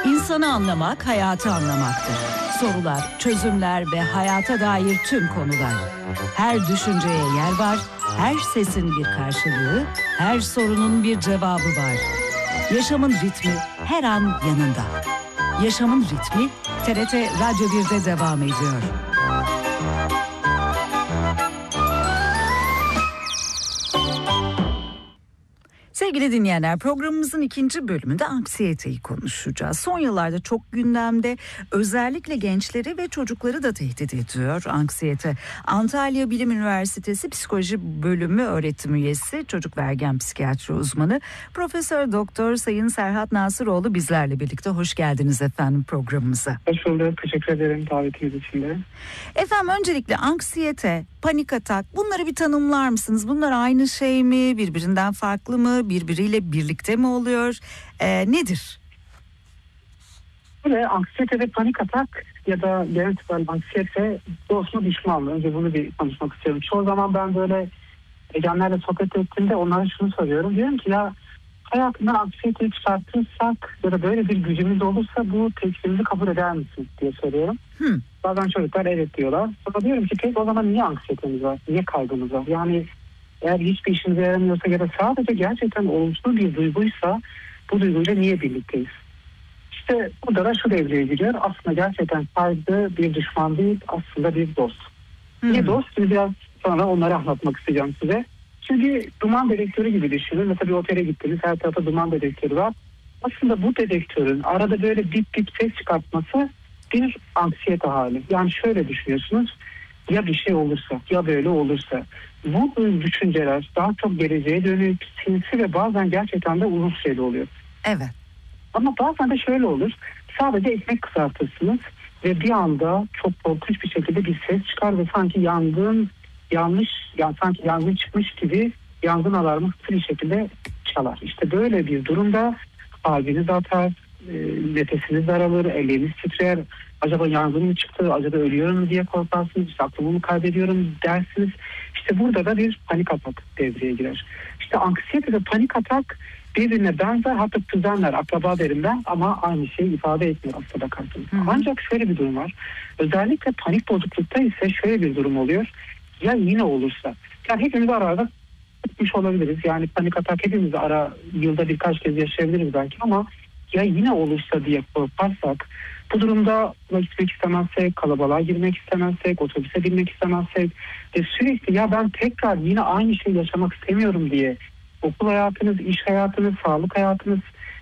İnsanı anlamak, hayatı anlamaktır. Sorular, çözümler ve hayata dair tüm konular. Her düşünceye yer var, her sesin bir karşılığı, her sorunun bir cevabı var. Yaşamın ritmi her an yanında. Yaşamın ritmi TRT Radyo 1'de devam ediyor. Sevgili dinleyenler, programımızın ikinci bölümünde anksiyeteyi konuşacağız. Son yıllarda çok gündemde, özellikle gençleri ve çocukları da tehdit ediyor anksiyete. Antalya Bilim Üniversitesi Psikoloji Bölümü öğretim üyesi, çocuk ve ergen psikiyatri uzmanı Profesör Doktor Sayın Serhat Nasıroğlu bizlerle birlikte. Hoş geldiniz efendim programımıza. Hoş bulduk. Teşekkür ederim davetiniz için de. Efendim, öncelikle anksiyete, panik atak, bunları bir tanımlar mısınız? Bunlar aynı şey mi? Birbirinden farklı mı? Birbiriyle birlikte mi oluyor? Nedir? Böyle anksiyete ve panik atak ya da genel itibariyle anksiyete dost mu düşman mı? Önce bunu bir konuşmak istiyorum. Çoğu zaman ben böyle egenlerle sohbet ettiğimde onlara şunu soruyorum. Diyorum ki ya hayatından anksiyeteyi çıkartırsak ya da böyle bir gücümüz olursa bu teklifimizi kabul eder misin diye soruyorum. Bazen çocuklar evet diyorlar. Sonra diyorum ki peki o zaman niye anksiyetemiz var? Niye kaygımız var? Yani eğer hiçbir işimize yaramıyorsa ya da sadece gerçekten olumsuz bir duyguysa bu duyguyla niye birlikteyiz? İşte burada da şu devreye giriyor. Aslında gerçekten kaygı bir düşman değil, aslında bir dost. Niye dost? Şimdi biraz sonra onları anlatmak isteyeceğim size. Çünkü duman dedektörü gibi düşünün. Mesela bir otele gittiniz, her tarafta duman dedektörü var. Aslında bu dedektörün arada böyle bip bip ses çıkartması bir anksiyete hali. Yani şöyle düşünüyorsunuz. Ya bir şey olursa, ya böyle olursa. Bu düşünceler daha çok geleceğe dönük, sinsi ve bazen gerçekten de uzun süreli oluyor. Evet. Ama bazen de şöyle olur. Sadece ekmek kızartırsınız ve bir anda çok korkunç bir şekilde bir ses çıkar ve sanki sanki yangın çıkmış gibi yangın alarmı hızlı bir şekilde çalar. İşte böyle bir durumda kalbiniz atar, nefesiniz daralır, elleriniz titrer. Acaba yangın mı çıktı, acaba ölüyorum diye korkarsınız, işte aklımı mı kaybediyorum dersiniz. İşte burada da bir panik atak devreye girer. İşte anksiyete ve panik atak birbirine benzer, hatta kuzenler, akraba derim ben, ama aynı şeyi ifade etmiyor aslında bakarsanız. Ancak şöyle bir durum var. Özellikle panik bozuklukta ise şöyle bir durum oluyor. Ya yine olursa. Yani hepimiz arada tutmuş olabiliriz. Yani panik atak hepimiz yılda birkaç kez yaşayabiliriz belki, ama ya yine olursa diye korkarsak, bu durumda gitmek istemezsek, kalabalığa girmek istemezsek, otobüse binmek istemezsek ve sürekli ya ben tekrar yine aynı şeyi yaşamak istemiyorum diye okul hayatınız, iş hayatınız, sağlık hayatınız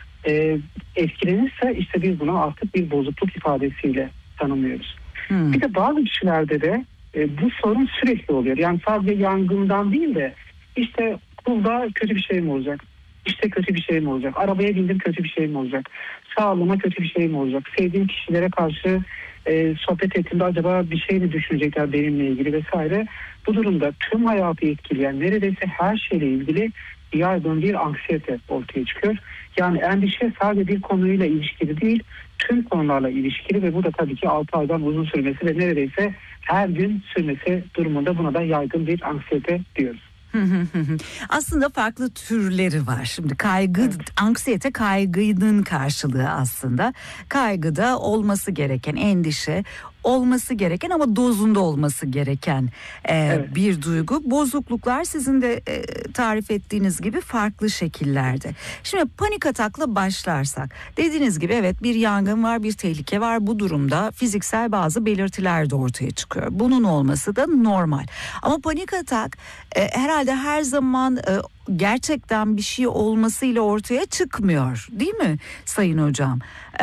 etkilenirse işte biz bunu artık bir bozukluk ifadesiyle tanımlıyoruz. Bir de bazı kişilerde de bu sorun sürekli oluyor. Yani sadece yangından değil de işte okulda kötü bir şey mi olacak? İşte kötü bir şey mi olacak? Arabaya bindim, kötü bir şey mi olacak? Sağlığıma kötü bir şey mi olacak? Sevdiğim kişilere karşı sohbet ettiğimde acaba bir şey mi düşünecekler benimle ilgili vesaire. Bu durumda tüm hayatı etkileyen neredeyse her şeyle ilgili yaygın bir anksiyete ortaya çıkıyor. Yani endişe sadece bir konuyla ilişkili değil, tüm konularla ilişkili ve bu da tabii ki 6 aydan uzun sürmesi ve neredeyse her gün sürmesi durumunda buna da yaygın bir anksiyete diyoruz. Aslında farklı türleri var. Şimdi kaygı, evet. Anksiyete kaygının karşılığı aslında. Kaygıda olması gereken, endişe olması gereken ama dozunda olması gereken evet. Bir duygu. Bozukluklar sizin de tarif ettiğiniz gibi farklı şekillerde. Şimdi panik atakla başlarsak, dediğiniz gibi evet, bir yangın var, bir tehlike var. Bu durumda fiziksel bazı belirtiler de ortaya çıkıyor. Bunun olması da normal. Ama panik atak herhalde her zaman gerçekten bir şey olmasıyla ortaya çıkmıyor, değil mi Sayın Hocam?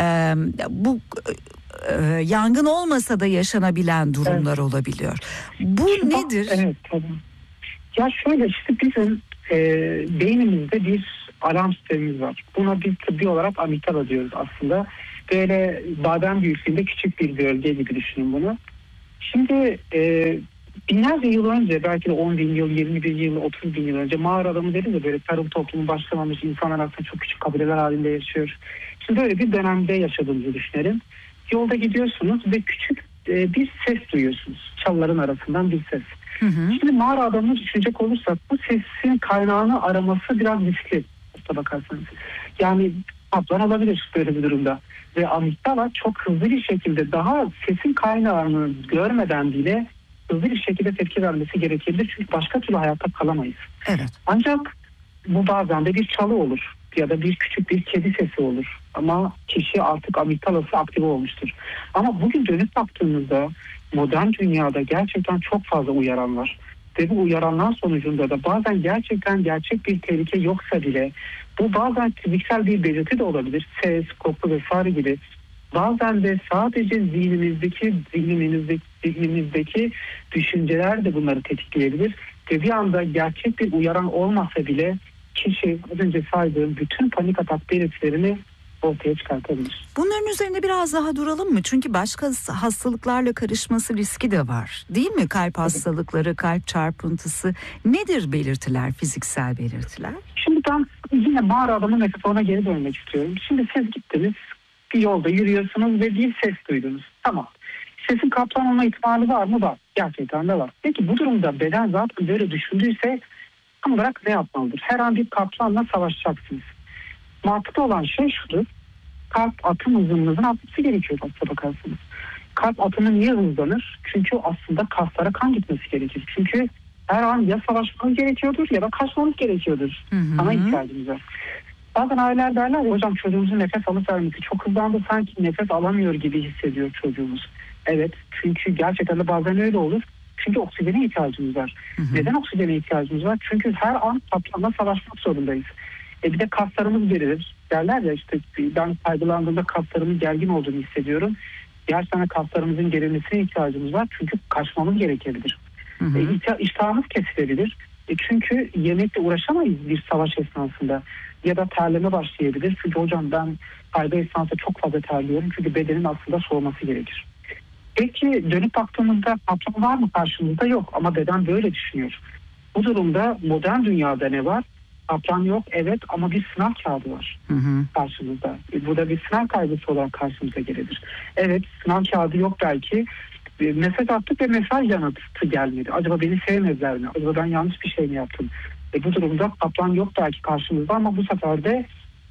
Bu yangın olmasa da yaşanabilen durumlar evet. olabiliyor. Bu şimdi, nedir? Evet, tabii. Ya şöyle, işte bizim beynimizde bir alarm sistemimiz var. Buna biz tıbbi olarak amigdala diyoruz aslında. Böyle badem büyüklüğünde küçük bir bölge gibi düşünün bunu. Şimdi binlerce yıl önce, belki de 10 bin yıl, 20 bin yıl, 30 bin yıl önce mağara adamı deriz ya, böyle tarım toplumu başlamamış, insanlar aslında çok küçük kabileler halinde yaşıyor. Şimdi böyle bir dönemde yaşadığımızı düşünelim. Yolda gidiyorsunuz ve küçük bir ses duyuyorsunuz. Çalıların arasından bir ses. Şimdi mağara adamını düşünecek olursak bu sesin kaynağını araması biraz riskli. Bakarsanız. Yani Kaplan olabilir böyle bir durumda. Ve amigdala çok hızlı bir şekilde daha sesin kaynağını görmeden bile hızlı bir şekilde tepki vermesi gerekebilir. Çünkü başka türlü hayatta kalamayız. Evet. Ancak bu bazen de bir çalı olur ya da bir küçük bir kedi sesi olur. Ama kişi artık amigdalası aktive olmuştur. Ama bugün dönüp baktığımızda modern dünyada gerçekten çok fazla uyaran var. Ve bu uyaranlar sonucunda da bazen gerçekten gerçek bir tehlike yoksa bile bu bazen fiziksel bir belirti de olabilir. Ses, koku vesaire gibi. Bazen de sadece zihnimizdeki düşünceler de bunları tetikleyebilir. Ve bir anda gerçek bir uyaran olmasa bile kişi az önce saydığım bütün panik atak belirtilerini ortaya çıkartabilir. Bunların üzerinde biraz daha duralım mı? Çünkü başka hastalıklarla karışması riski de var. Değil mi? Kalp hastalıkları, kalp çarpıntısı. Nedir belirtiler, fiziksel belirtiler? Şimdi ben yine mağara adamın metaforuna geri dönmek istiyorum. Şimdi siz gittiniz, bir yolda yürüyorsunuz ve bir ses duydunuz. Tamam. Sesin kaplan olma ihtimali var mı? Var. Gerçekten de var. Peki bu durumda beden zaten böyle düşündüyse tam olarak ne yapmalıdır? Her an bir kaplanla savaşacaksınız. Mantıklı olan şey şudur. Kalp atım hızınızın artması gerekiyor aslına bakarsanız. Kalp atımı niye hızlanır? Çünkü aslında kaslara kan gitmesi gerekir. Çünkü her an ya savaşmanız gerekiyordur ya da kaçmanız gerekiyordur. Ana ihtiyacımız var. Bazen aileler derler ya, hocam çocuğumuzun nefes alıp vermesi çok hızlandı, sanki nefes alamıyor gibi hissediyor çocuğumuz. Evet, çünkü gerçekten de bazen öyle olur. Çünkü oksijene ihtiyacımız var. Neden oksijene ihtiyacımız var? Çünkü her an kaplanla savaşmak zorundayız. Bir de kaslarımız gerilir. Derler ya işte ben kaygılandığımda kaslarımın gergin olduğunu hissediyorum. Gerçekten kaslarımızın gerilmesine ihtiyacımız var. Çünkü kaçmamız gerekebilir. İştahımız kesilebilir. Çünkü yemekle uğraşamayız bir savaş esnasında. Ya da terleme başlayabilir. Çünkü hocam ben kaygı esnasında çok fazla terliyorum. Çünkü bedenin aslında soğuması gerekir. Peki dönüp baktığımızda kaplan var mı karşımızda? Yok ama beden böyle düşünüyor. Bu durumda modern dünyada ne var? Kaplan yok evet ama bir sınav kağıdı var karşımızda. Bu da bir sınav kaygısı olarak karşımıza gelebilir. Evet sınav kağıdı yok belki. Mesaj attık ve mesaj yanıtı gelmedi. Acaba beni sevmediler mi? Acaba ben yanlış bir şey mi yaptım? Bu durumda kaplan yok belki karşımızda ama bu sefer de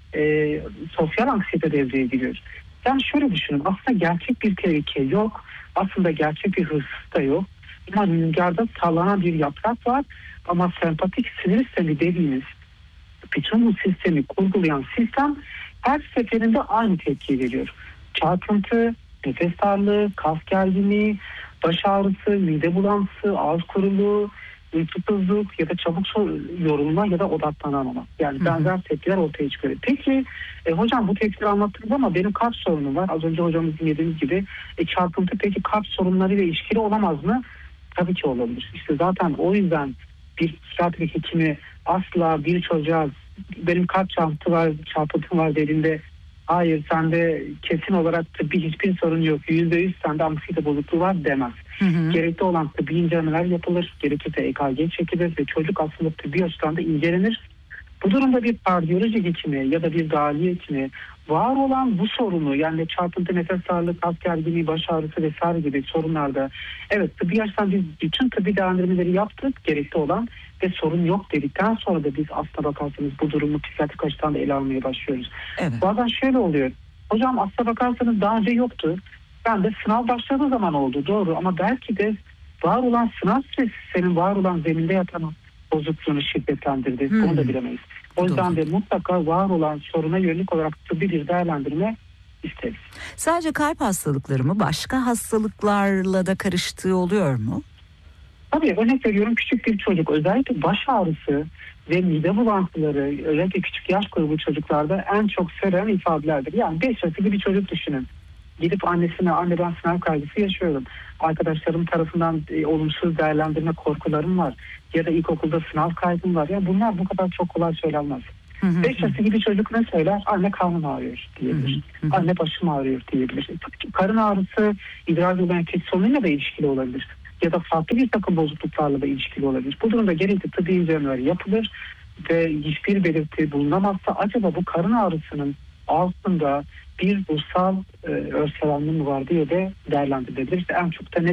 sosyal anksiyete devreye giriyor. Yani şöyle düşünün, aslında gerçek bir tehlike yok. Aslında gerçek bir hırs da yok. Ama rüzgarda sallanan bir yaprak var. Ama sempatik sinir sistemi dediğimiz bütün bu sistemi kurgulayan sistem her seferinde aynı tepki veriyor. Çarpıntı, nefes darlığı, kas gerginliği, baş ağrısı, mide bulantısı, ağız kuruluğu, uykusuzluk ya da çabuk yorulma ya da odaklanamama. Yani benzer tepkiler ortaya çıkıyor. Peki hocam bu tepkileri anlattınız ama benim kalp sorunum var. Az önce hocamız dinlediğimiz gibi çarpıntı peki kalp sorunlarıyla ilişkili olamaz mı? Tabii ki olabilir. İşte zaten o yüzden bir psikiyatri hekimi asla bir çocuğa benim kalp çarpıntım var dediğinde hayır sende kesin olarak tıbbi hiçbir sorun yok, %100 sende anksiyete bozukluğu var demez. Gerekli olan tıbbi incelemeler yapılır, gerekirse EKG çekilir ve çocuk aslında tıbbi açıdan da incelenir. Bu durumda bir kardiyoloji hekimi ya da bir dahiliye hekimi var olan bu sorunu yani çarpıntı, nefes darlığı, kas gerginliği, baş ağrısı vesaire gibi sorunlarda evet tıbbi açıdan biz bütün tıbbi değerlendirmeleri yaptık gerekli olan ve sorun yok dedikten sonra da biz aslına bakarsanız bu durumu psikiyatrik açıdan da ele almaya başlıyoruz. Evet. Bazen şöyle oluyor. Hocam aslına bakarsanız daha önce yoktu. Ben de sınav başladığı zaman oldu doğru ama belki de var olan sınav stresi senin var olan zeminde yatan bozukluğunu şiddetlendirdi. Bunu da bilemeyiz. O yüzden de mutlaka var olan soruna yönelik olarak tıbbi bir değerlendirme isteriz. Sadece kalp hastalıkları mı? Başka hastalıklarla da karıştığı oluyor mu? Tabii örnek veriyorum küçük bir çocuk özellikle baş ağrısı ve mide bulantıları özellikle küçük yaş grubu çocuklarda en çok söylenen ifadelerdir. Yani 5 yaşında bir çocuk düşünün. Gidip annesine anne ben sınav kaygısı yaşıyorum. Arkadaşlarım tarafından olumsuz değerlendirme korkularım var. Ya da ilkokulda sınav kaygım var. Ya bunlar bu kadar çok kolay söylenmez. 5 yaşında bir çocuk ne söyler? Anne karnım ağrıyor diyebilir. Anne başım ağrıyor diyebilir. Karın ağrısı idrar yolu enfeksiyonuyla da ilişkili olabilir. Ya da farklı bir takım bozukluklarla da ilişkili olabilir. Bu durumda gerekli tıbbi incelemeler yapılır ve hiçbir belirti bulunamazsa acaba bu karın ağrısının altında bir ruhsal örselenme mi var diye de değerlendirilebilir. İşte en çok da ne